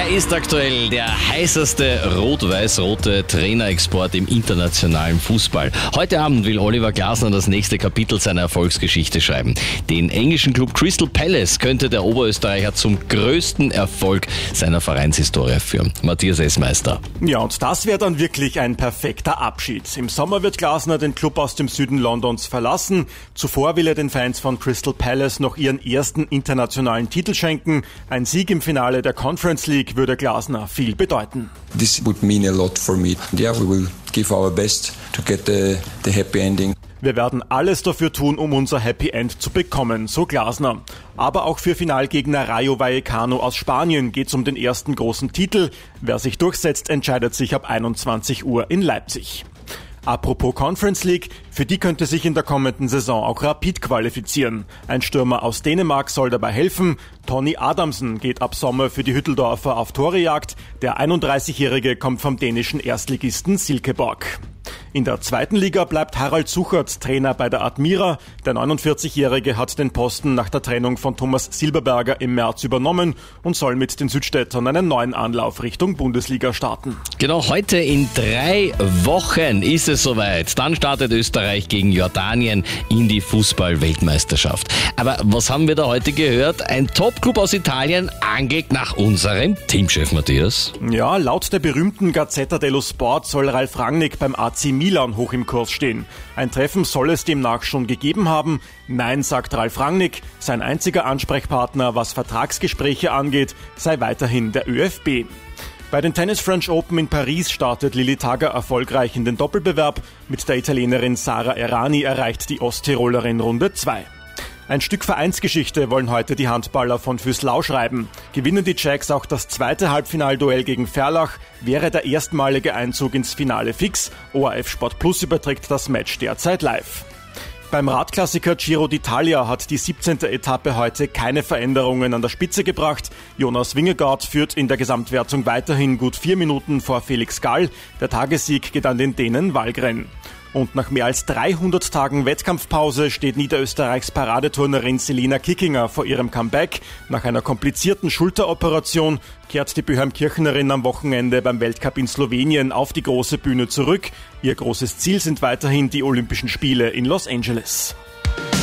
ist aktuell der heißeste rot-weiß-rote Trainerexport im internationalen Fußball. Heute Abend will Oliver Glasner das nächste Kapitel seiner Erfolgsgeschichte schreiben. Den englischen Club Crystal Palace könnte der Oberösterreicher zum größten Erfolg seiner Vereinshistorie führen. Matthias Essmeister. Ja, und das wäre dann wirklich ein perfekter Abschied. Im Sommer wird Glasner den Club aus dem Süden Londons verlassen. Zuvor will er den Fans von Crystal Palace noch ihren ersten internationalen Titel schenken. Ein Sieg im Finale der Conference League würde Glasner viel bedeuten. This would mean a lot for me. Yeah, we will give our best to get the happy ending. Wir werden alles dafür tun, um unser Happy End zu bekommen, so Glasner. Aber auch für Finalgegner Rayo Vallecano aus Spanien geht's um den ersten großen Titel. Wer sich durchsetzt, entscheidet sich ab 21 Uhr in Leipzig. Apropos Conference League, für die könnte sich in der kommenden Saison auch Rapid qualifizieren. Ein Stürmer aus Dänemark soll dabei helfen. Tony Adamsen geht ab Sommer für die Hütteldorfer auf Torejagd. Der 31-Jährige kommt vom dänischen Erstligisten Silkeborg. In der zweiten Liga bleibt Harald Suchert Trainer bei der Admira. Der 49-Jährige hat den Posten nach der Trennung von Thomas Silberberger im März übernommen und soll mit den Südstädtern einen neuen Anlauf Richtung Bundesliga starten. Genau heute in 3 Wochen ist es soweit. Dann startet Österreich gegen Jordanien in die Fußball-Weltmeisterschaft. Aber was haben wir da heute gehört? Ein Top-Club aus Italien angelt nach unserem Teamchef Matthias. Ja, laut der berühmten Gazzetta dello Sport soll Ralf Rangnick beim AC Milan hoch im Kurs stehen. Ein Treffen soll es demnach schon gegeben haben. Nein, sagt Ralf Rangnick, sein einziger Ansprechpartner, was Vertragsgespräche angeht, sei weiterhin der ÖFB. Bei den Tennis French Open in Paris startet Lilly Tagger erfolgreich in den Doppelbewerb. Mit der Italienerin Sara Errani erreicht die Osttirolerin Runde 2. Ein Stück Vereinsgeschichte wollen heute die Handballer von Füßlau schreiben. Gewinnen die Jacks auch das zweite Halbfinalduell gegen Ferlach, wäre der erstmalige Einzug ins Finale fix. ORF Sport Plus überträgt das Match derzeit live. Beim Radklassiker Giro d'Italia hat die 17. Etappe heute keine Veränderungen an der Spitze gebracht. Jonas Vingegaard führt in der Gesamtwertung weiterhin gut 4 Minuten vor Felix Gall. Der Tagessieg geht an den Dänen Wahlgren. Und nach mehr als 300 Tagen Wettkampfpause steht Niederösterreichs Paradeturnerin Selina Kickinger vor ihrem Comeback. Nach einer komplizierten Schulteroperation kehrt die Böheim-Kirchnerin am Wochenende beim Weltcup in Slowenien auf die große Bühne zurück. Ihr großes Ziel sind weiterhin die Olympischen Spiele in Los Angeles.